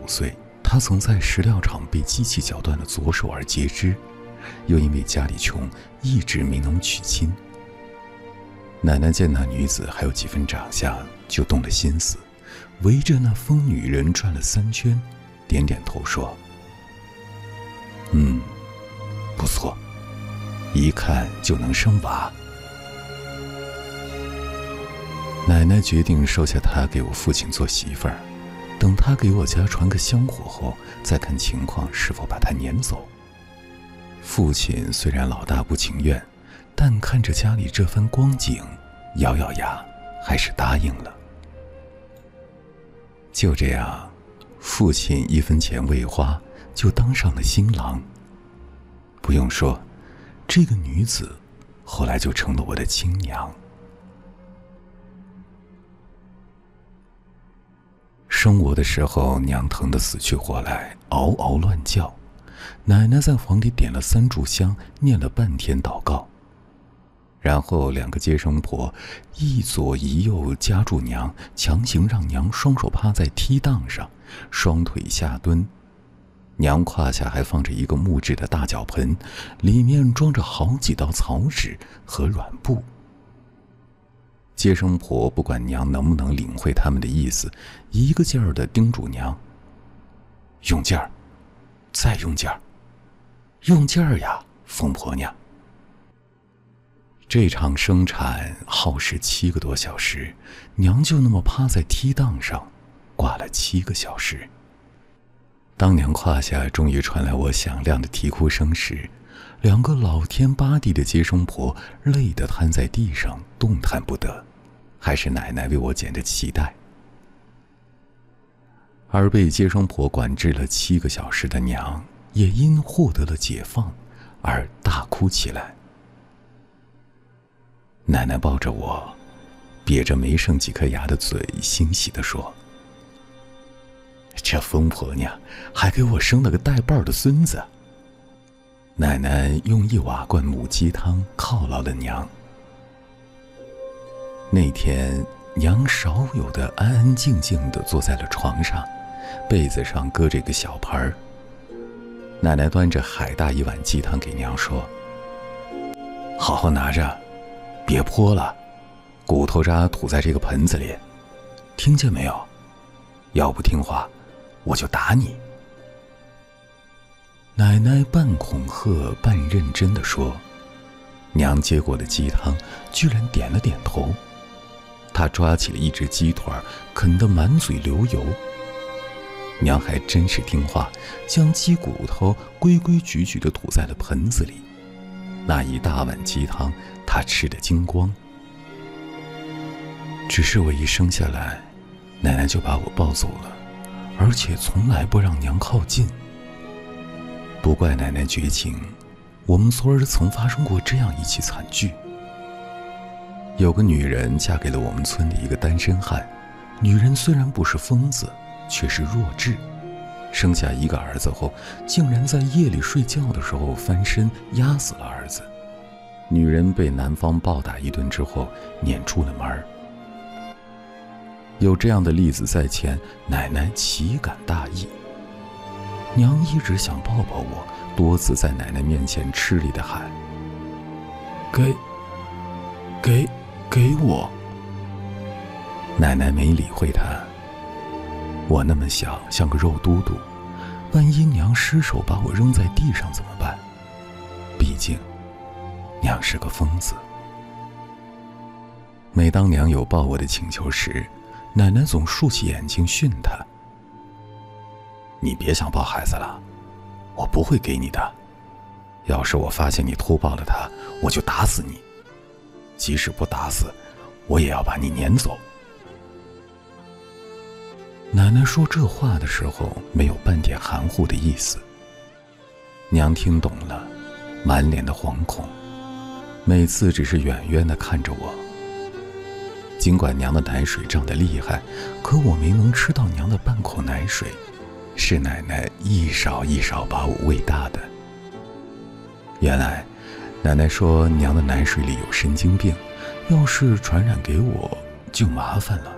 岁，他曾在石料厂被机器绞断了左手而截肢，又因为家里穷，一直没能娶亲。奶奶见那女子还有几分长相，就动了心思，围着那疯女人转了3圈，点点头说：“不错，一看就能生娃。”奶奶决定收下她给我父亲做媳妇儿，等她给我家传个香火后，再看情况是否把她撵走。父亲虽然老大不情愿，但看着家里这番光景，咬咬牙还是答应了。就这样，父亲1分钱未花就当上了新郎。不用说，这个女子后来就成了我的亲娘。生我的时候，娘疼得死去活来，嗷嗷乱叫。奶奶在房里点了3炷香，念了半天祷告。然后2个接生婆一左一右夹住娘，强行让娘双手趴在梯档上，双腿下蹲。娘胯下还放着一个木质的大脚盆，里面装着好几道草纸和软布。接生婆不管娘能不能领会他们的意思，一个劲儿地叮嘱娘：“用劲儿，再用劲儿，用劲儿呀，疯婆娘！”这场生产耗时7个多小时，娘就那么趴在梯档上，挂了7个小时。当娘胯下终于传来我响亮的啼哭声时，2个老天8地的接生婆累得瘫在地上，动弹不得，还是奶奶为我剪着脐带。而被接生婆管制了7个小时的娘，也因获得了解放而大哭起来。奶奶抱着我，瘪着没剩几颗牙的嘴，欣喜地说：“这疯婆娘还给我生了个带瓣的孙子。”奶奶用1瓦罐母鸡汤犒劳了娘。那天，娘少有的安安静静地坐在了床上，被子上搁着一个小盘儿。奶奶端着海大1碗鸡汤给娘说：“好好拿着，别泼了，骨头渣吐在这个盆子里，听见没有？要不听话，我就打你。”奶奶半恐吓半认真地说。娘接过了鸡汤，居然点了点头。她抓起了一只鸡腿，啃得满嘴流油。娘还真是听话，将鸡骨头规规矩矩地吐在了盆子里。那一大碗鸡汤，她吃得精光。只是我一生下来，奶奶就把我抱走了，而且从来不让娘靠近。不怪奶奶绝情，我们村儿曾发生过这样一起惨剧。有个女人嫁给了我们村的一个单身汉，女人虽然不是疯子，却是弱智。生下1个儿子后，竟然在夜里睡觉的时候翻身压死了儿子。女人被男方暴打一顿之后，撵出了门儿。有这样的例子在前，奶奶岂敢大意？娘一直想抱抱我，多次在奶奶面前吃力地喊：“给我！”奶奶没理会她。我那么小，像个肉嘟嘟，万一娘失手把我扔在地上怎么办？毕竟娘是个疯子。每当娘有抱我的请求时，奶奶总竖起眼睛训她：“你别想抱孩子了，我不会给你的。要是我发现你偷抱了他，我就打死你。即使不打死，我也要把你撵走。”奶奶说这话的时候，没有半点含糊的意思。娘听懂了，满脸的惶恐，每次只是远远地看着我。尽管娘的奶水胀得厉害，可我没能吃到娘的半口奶水，是奶奶一勺一勺把我喂大的。原来奶奶说娘的奶水里有神经病，要是传染给我就麻烦了。